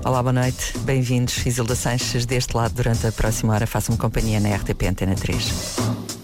Olá, boa noite, bem-vindos. Isilda Sanches deste lado durante a próxima hora. Façam-me companhia na RTP Antena 3.